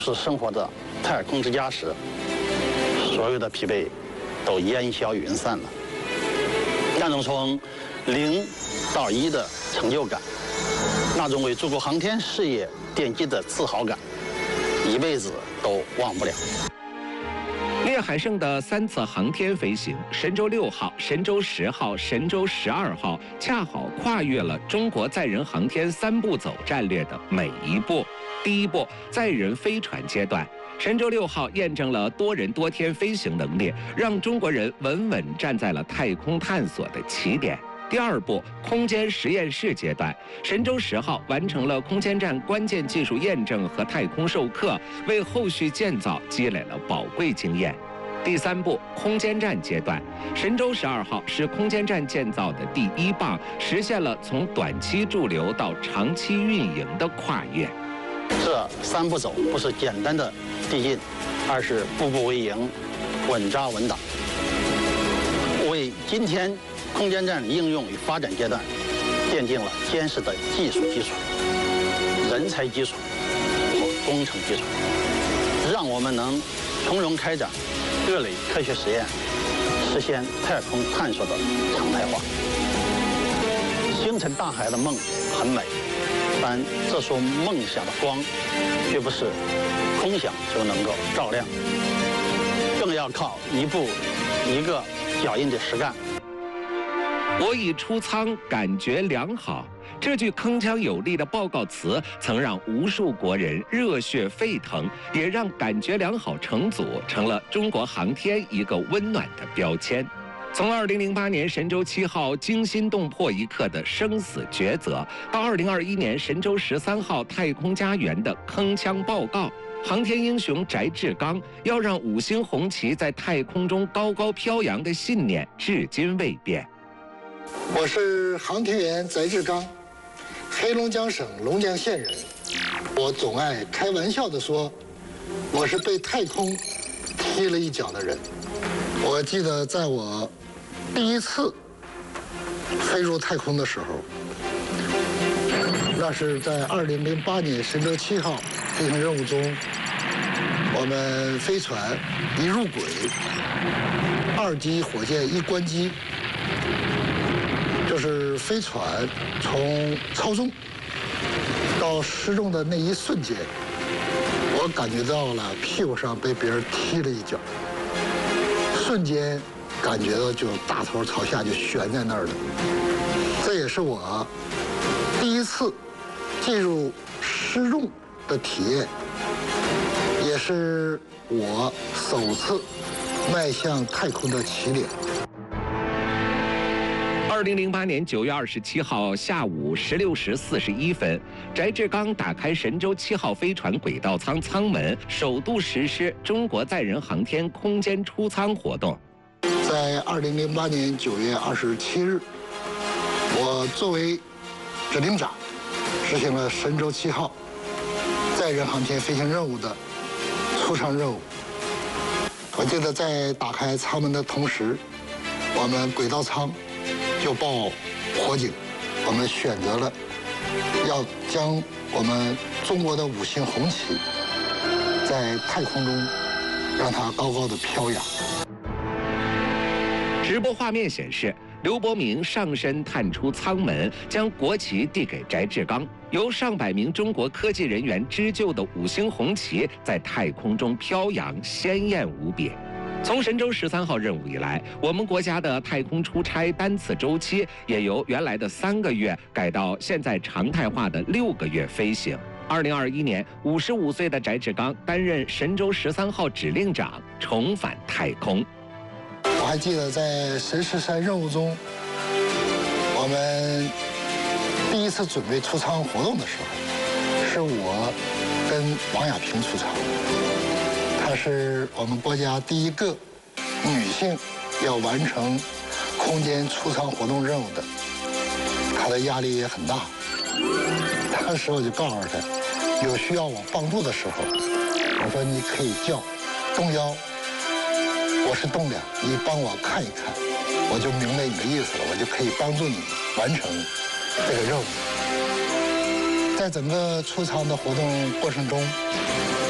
是生活在太空之家时，所有的疲惫都烟消云散了。那种从0到1的成就感，那种为祖国航天事业奠基的自豪感，一辈子都忘不了。 聂海胜的3次航天飞行，神舟6号、神舟10号、神舟12号，恰好跨越了中国载人航天3步走战略的每一步。第一步，载人飞船阶段，神舟6号验证了多人多天飞行能力，让中国人稳稳站在了太空探索的起点。第二步，空间实验室阶段，神舟10号完成了空间站关键技术验证和太空授课，为后续建造积累了宝贵经验。第3步，空间站阶段，神舟12号是空间站建造的第1棒，实现了从短期驻留到长期运营的跨越。 这3步走不是简单的递进，而是步步为营，稳扎稳打，为今天空间站应用与发展阶段奠定了坚实的技术基础、人才基础和工程基础，让我们能从容开展各类科学实验，实现太空探索的常态化。星辰大海的梦很美，但这束梦想的光，绝不是空想就能够照亮，更要靠一步一个脚印的实干。 我已出舱，感觉良好。这句铿锵有力的报告词，曾让无数国人热血沸腾，也让感觉良好成组成了中国航天一个温暖的标签。从2008年神舟7号惊心动魄一刻的生死抉择，到2021年神舟13号太空家园的铿锵报告，航天英雄翟志刚要让5星红旗在太空中高高飘扬的信念至今未变。 我是航天员翟志刚，黑龙江省龙江县人。我总爱开玩笑地说，我是被太空踢了一脚的人。我记得在我第一次飞入太空的时候，那是在2008年神舟7号飞行任务中，我们飞船一入轨，2级火箭一关机，就是飞船从超重到失重的那一瞬间，我感觉到了屁股上被别人踢了一脚，瞬间感觉到就大头朝下就悬在那儿了。这也是我第一次进入失重的体验，也是我首次迈向太空的起点。 2008年9月27号下午16时41分，翟志刚打开神舟7号飞船轨道舱舱门，首度实施中国载人航天空间出舱活动。 在2008年9月27日，我作为指令长，执行了神舟7号载人航天飞行任务的出舱任务。我记得在打开舱门的同时，我们轨道舱就报火警，我们选择了要将我们中国的5星红旗在太空中让它高高的飘扬。 直播画面显示，刘伯明上身探出舱门，将国旗递给翟志刚，由上百名中国科技人员织就的5星红旗在太空中飘扬，鲜艳无比。从神舟13号任务以来，我们国家的太空出差单次周期也由原来的3个月改到现在常态化的6个月飞行。2021年，55岁的翟志刚担任神舟13号指令长，重返太空。 我还记得在神13任务中，我们第一次准备出舱活动的时候，是我跟王亚平出舱。她是我们国家第一个女性要完成空间出舱活动任务的，她的压力也很大。当时我就告诉她，有需要我帮助的时候，我说你可以叫东幺，我是栋梁，你帮我看一看，我就明白你的意思了，我就可以帮助你完成这个任务。在整个出舱的活动过程中，